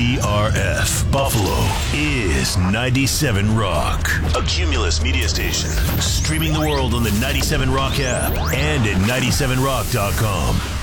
WDRF Buffalo is 97 Rock. A Cumulus media station. Streaming the world on the 97 Rock app and at 97rock.com.